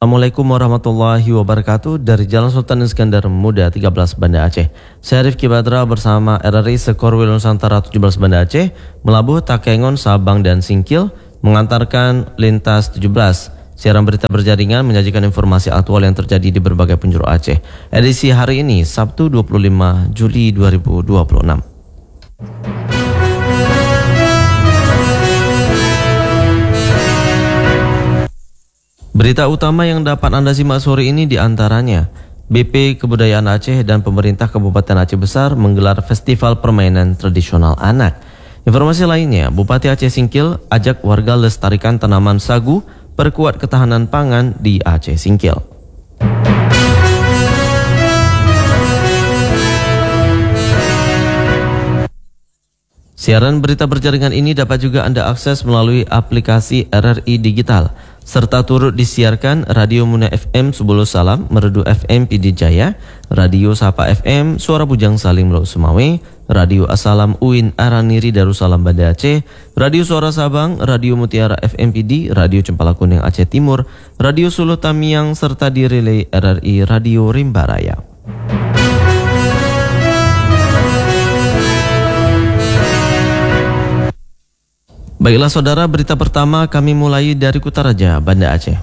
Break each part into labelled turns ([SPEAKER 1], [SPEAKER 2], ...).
[SPEAKER 1] Assalamualaikum warahmatullahi wabarakatuh. Dari Jalan Sultan Iskandar Muda 13 Banda Aceh, saya Rifki Badra bersama RRI Sekorwil Nusantara 17 Banda Aceh melabuh Takengon, Sabang dan Singkil mengantarkan lintas 17. Siaran berita berjaringan menyajikan informasi aktual yang terjadi di berbagai penjuru Aceh. Edisi hari ini Sabtu 25 Juli 2026. Berita utama yang dapat Anda simak sore ini diantaranya BP Kebudayaan Aceh dan pemerintah Kabupaten Aceh Besar menggelar Festival Permainan Tradisional Anak. Informasi lainnya, Bupati Aceh Singkil ajak warga lestarikan tanaman sagu, perkuat ketahanan pangan di Aceh Singkil. Siaran berita berjaringan ini dapat juga Anda akses melalui aplikasi RRI Digital, serta turut disiarkan Radio Muna FM Subulu Salam, Merdu FM Pidi Jaya, Radio Sapa FM Suara Bujang Saling Melo Sumawe, Radio Asalam Uin Araniri Darussalam Banda Aceh, Radio Suara Sabang, Radio Mutiara FM Pidi, Radio Cempala Kuning Aceh Timur, Radio Sulu Tamiang, serta di relay RRI Radio Rimba Raya. Baiklah saudara, berita pertama kami mulai dari Kutaraja, Banda Aceh.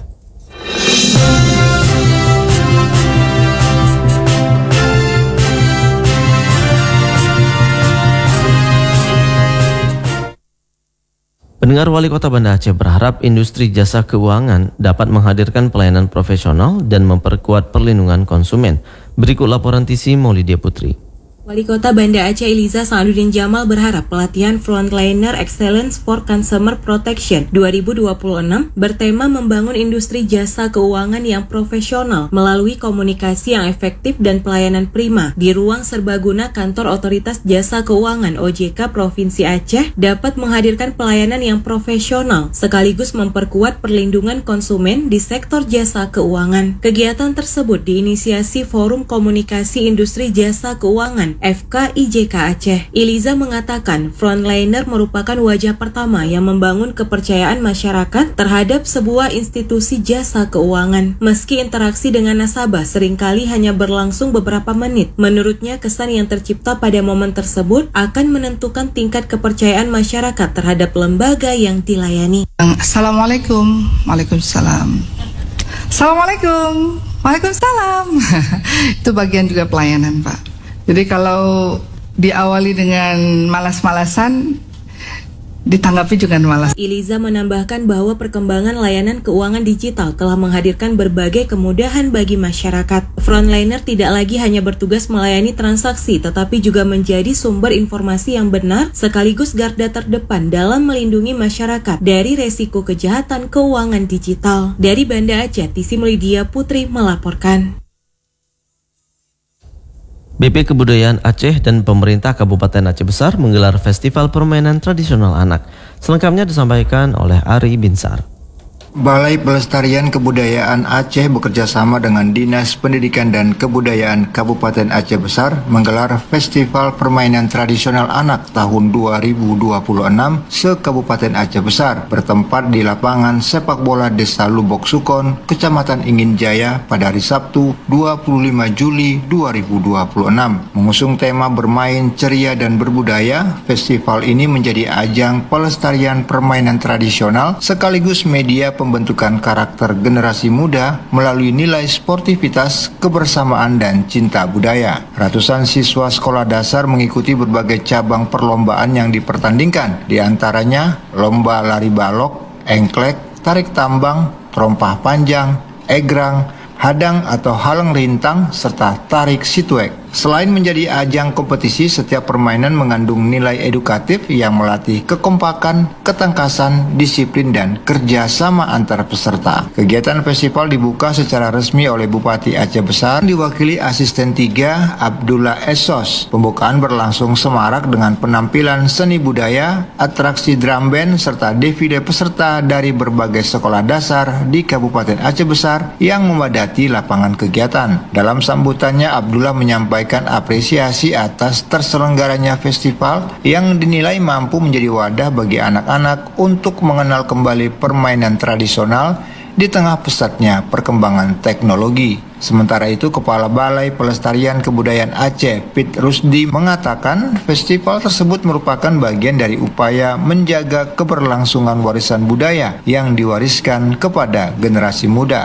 [SPEAKER 1] Pendengar, Wali Kota Banda Aceh berharap industri jasa keuangan dapat menghadirkan pelayanan profesional dan memperkuat perlindungan konsumen. Berikut laporan TC Maulidia Putri.
[SPEAKER 2] Wali Kota Banda Aceh Eliza Sa'aduddin Jamal berharap pelatihan Frontliner Excellence for Consumer Protection 2026 bertema membangun industri jasa keuangan yang profesional melalui komunikasi yang efektif dan pelayanan prima di ruang serbaguna Kantor Otoritas Jasa Keuangan OJK Provinsi Aceh dapat menghadirkan pelayanan yang profesional sekaligus memperkuat perlindungan konsumen di sektor jasa keuangan. Kegiatan tersebut diinisiasi Forum Komunikasi Industri Jasa Keuangan FKIJK Aceh. Eliza mengatakan Frontliner merupakan wajah pertama yang membangun kepercayaan masyarakat terhadap sebuah institusi jasa keuangan. Meski interaksi dengan nasabah seringkali hanya berlangsung beberapa menit, menurutnya kesan yang tercipta pada momen tersebut akan menentukan tingkat kepercayaan masyarakat terhadap lembaga yang dilayani.
[SPEAKER 3] Assalamualaikum. Waalaikumsalam. Assalamualaikum. Waalaikumsalam. Itu bagian juga pelayanan, Pak. Jadi kalau diawali dengan malas-malasan, ditanggapi juga malas.
[SPEAKER 2] Eliza menambahkan bahwa perkembangan layanan keuangan digital telah menghadirkan berbagai kemudahan bagi masyarakat. Frontliner tidak lagi hanya bertugas melayani transaksi, tetapi juga menjadi sumber informasi yang benar sekaligus garda terdepan dalam melindungi masyarakat dari resiko kejahatan keuangan digital. Dari Banda Aceh, TC Maulidia Putri melaporkan.
[SPEAKER 1] BP Kebudayaan Aceh dan pemerintah Kabupaten Aceh Besar menggelar Festival Permainan Tradisional Anak. Selengkapnya disampaikan oleh Ari Binsar.
[SPEAKER 4] Balai Pelestarian Kebudayaan Aceh bekerjasama dengan Dinas Pendidikan dan Kebudayaan Kabupaten Aceh Besar menggelar Festival Permainan Tradisional Anak tahun 2026 se-Kabupaten Aceh Besar bertempat di lapangan sepak bola Desa Lubok Sukon, Kecamatan Ingin Jaya pada hari Sabtu 25 Juli 2026. Mengusung tema bermain ceria dan berbudaya, festival ini menjadi ajang pelestarian permainan tradisional sekaligus media pembentukan karakter generasi muda melalui nilai sportivitas, kebersamaan, dan cinta budaya. Ratusan siswa sekolah dasar mengikuti berbagai cabang perlombaan yang dipertandingkan, di antaranya lomba lari balok, engklek, tarik tambang, terompah panjang, egrang, hadang atau halang rintang, serta tarik situek. Selain menjadi ajang kompetisi, setiap permainan mengandung nilai edukatif yang melatih kekompakan, ketangkasan, disiplin, dan kerjasama antar peserta. Kegiatan festival dibuka secara resmi oleh Bupati Aceh Besar, diwakili Asisten 3 Abdullah Esos. Pembukaan berlangsung semarak dengan penampilan seni budaya, atraksi drum band, serta defile peserta dari berbagai sekolah dasar di Kabupaten Aceh Besar yang memadati lapangan kegiatan. Dalam sambutannya, Abdullah menyampaikan apresiasi atas terselenggaranya festival yang dinilai mampu menjadi wadah bagi anak-anak untuk mengenal kembali permainan tradisional di tengah pesatnya perkembangan teknologi. Sementara itu, Kepala Balai Pelestarian Kebudayaan Aceh, Pit Rusdi, mengatakan festival tersebut merupakan bagian dari upaya menjaga keberlangsungan warisan budaya yang diwariskan kepada generasi muda.